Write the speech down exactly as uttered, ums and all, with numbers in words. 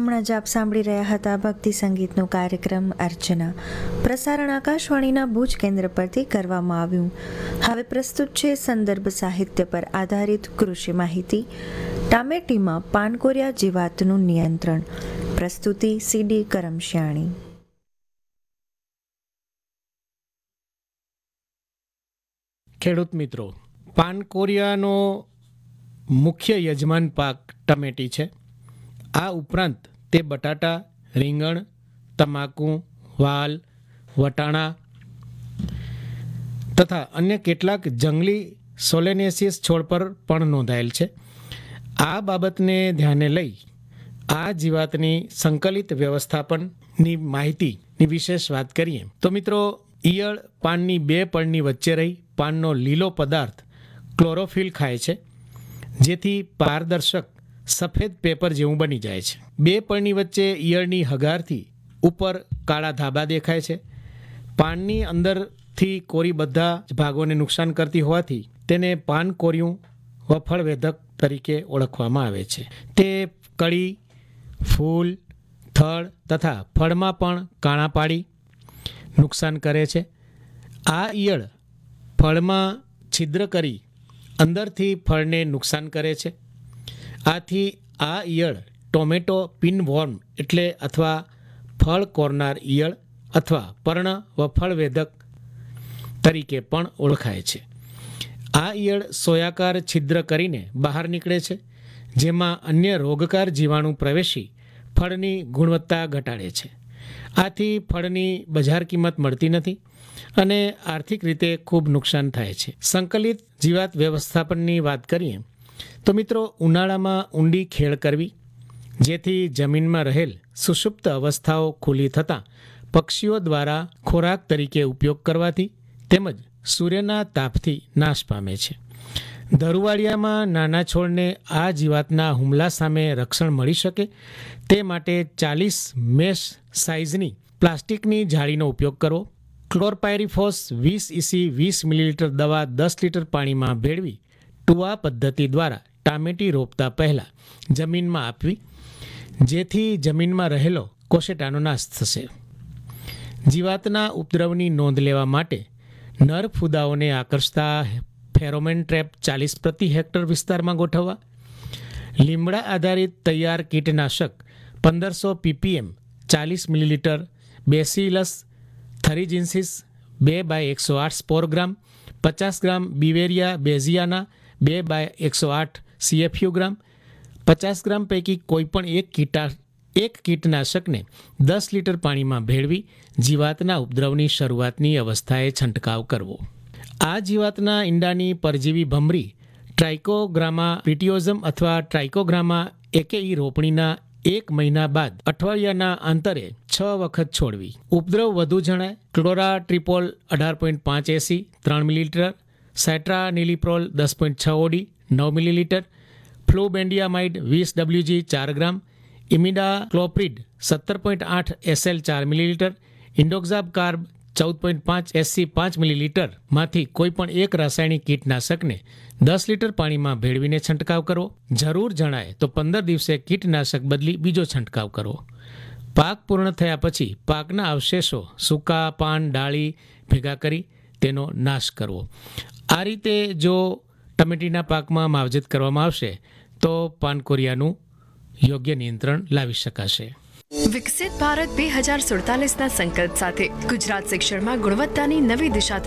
હમણાં જ આપ સાંભળી રહ્યા હતા ભક્તિ સંગીતનો કાર્યક્રમ અર્ચના. પ્રસારણ આકાશવાણીના ભુજ કેન્દ્ર પરથી કરવામાં આવ્યું. હવે પ્રસ્તુત છે સંદર્ભ સાહિત્ય પર આધારિત કૃષિ માહિતી. ટામેટીમાં પાનકોરિયા જીવાતનું નિયંત્રણ. પ્રસ્તુતિ સીડી કરમશિયાણી. ખેડૂત મિત્રો, પાનકોરિયાનો મુખ્ય યજમાન પાક ટમેટી છે. આ ઉપરાંત તે બટાટા, રીંગણ, તમાકુ, વાલ, વટાણા તથા અન્ય કેટલાક જંગલી સોલેનેસિયસ છોડ પર પણ નોંધાયેલ છે. આ બાબતને ધ્યાને લઈ આ જીવાતની સંકલિત વ્યવસ્થાપનની માહિતીની વિશેષ વાત કરીએ તો મિત્રો, ઈયળ પાનની બે પળની વચ્ચે રહી પાનનો લીલો પદાર્થ ક્લોરોફિલ ખાય છે, જેથી પારદર્શક સફેદ પેપર જેવું બની જાય છે. બે પળની વચ્ચે ઈયળની હગારથી ઉપર કાળા ધાબા દેખાય છે. પાનની અંદરથી કોરી બધા જ ભાગોને નુકસાન કરતી હોવાથી તેને પાન કોરિયું વફળવેધક તરીકે ઓળખવામાં આવે છે. તે કળી, ફૂલ, થડ તથા ફળમાં પણ કાણા પાડી નુકસાન કરે છે. આ ઈયળ ફળમાં છિદ્ર કરી અંદરથી ફળને નુકસાન કરે છે. આથી આ ઈયળ ટોમેટો પિનવોર્મ એટલે અથવા ફળ કોરનાર ઈયળ અથવા પર્ણ વફળવેધક તરીકે પણ ઓળખાય છે. આ ઈયળ સોયાકાર છિદ્ર કરીને બહાર નીકળે છે, જેમાં અન્ય રોગકાર જીવાણુ પ્રવેશી ફળની ગુણવત્તા ઘટાડે છે. આથી ફળની બજાર કિંમત મળતી નથી અને આર્થિક રીતે ખૂબ નુકસાન થાય છે. સંકલિત જીવાત વ્યવસ્થાપનની વાત કરીએ તો મિત્રો, ઉનાળામાં ઊંડી ખેડ કરવી, જેથી જમીનમાં રહેલ સુષુપ્ત અવસ્થાઓ ખુલ્લી થતાં પક્ષીઓ દ્વારા ખોરાક તરીકે ઉપયોગ કરવાથી તેમજ સૂર્યના તાપથી નાશ પામે છે. ધરુવાળિયામાં નાના છોડને આ જીવાતના હુમલા સામે રક્ષણ મળી શકે તે માટે ચાલીસ મેશ સાઇઝની પ્લાસ્ટિકની જાળીનો ઉપયોગ કરવો. ક્લોરપાયરીફોસ વીસ ઇસી વીસ મિલીલીટર દવા દસ લીટર પાણીમાં ભેળવી ટુવા પદ્ધતિ દ્વારા ટામેટી રોપતા પહેલાં જમીનમાં આપવી, જેથી જમીનમાં રહેલો કોશેટાનો નાશ થશે. જીવાતના ઉપદ્રવની નોંધ લેવા માટે નર ફૂદાઓને આકર્ષતા ફેરોમેન ટ્રેપ ચાલીસ પ્રતિ હેક્ટર વિસ્તારમાં ગોઠવવા. લીમડા આધારિત તૈયાર કીટનાશક પંદરસો પીપીએમ ચાલીસ મિલીલીટર બેસિલસ થરીજિન્સિસ બે બાય એકસો આઠ સ્પોરગ્રામ, પચાસ ગ્રામ બિવેરિયા બેઝિયાના બે બાય એકસો આઠ સીએફયુ ગ્રામ, પચાસ ગ્રામ પૈકી કોઈપણ એક કીટા એક કીટનાશકને દસ લીટર પાણીમાં ભેળવી જીવાતના ઉપદ્રવની શરૂઆતની અવસ્થાએ છંટકાવ કરવો. આ જીવાતના ઈંડાની પરજીવી ભમરી ટ્રાઇકોગ્રામા પ્રિટિયોઝમ અથવા ટ્રાઇકોગ્રામા એકેઈ રોપણીના એક મહિના બાદ અઠવાડિયાના અંતરે છ વખત છોડવી. ઉપદ્રવ વધુ જણાય ક્લોરા ટ્રિપોલ અઢાર પોઈન્ટ પાંચ એસી ત્રણ મિલીલીટર, સેટ્રા નિલિપ્રોલ દસ પોઈન્ટ છ ઓડી નવ મિલીલીટર, ફ્લુબેન્ડિયામાઇડ વીસ ડબલ્યુજી ચાર ગ્રામ, ઇમિડા ક્લોપ્રિડ સત્તર પોઈન્ટ આઠ એસએલ ચાર મિલીલીટર, ઇન્ડોક્ઝાબ કાર્બ ચૌદ પોઈન્ટ પાંચ એસસી પાંચ મિલીલીટરમાંથી કોઈપણ એક રાસાયણિક કીટનાશકને દસ લીટર પાણીમાં ભેળવીને છંટકાવ કરવો. જરૂર જણાય તો પંદર દિવસે કીટનાશક બદલી બીજો છંટકાવ કરવો. પાક પૂર્ણ થયા પછી પાકના અવશેષો સૂકા પાન, ડાળી ભેગા કરી તેનો નાશ કરવો. આ રીતે જો ટમેટીના પાકમાં માવજત કરવામાં આવશે તો પાનકોરિયાનું યોગ્ય નિયંત્રણ લાવી શકાશે. વિકસિત ભારત બે હજાર સુડતાલીસના સંકલ્પ સાથે ગુજરાત શિક્ષણમાં ગુણવત્તાની નવી દિશા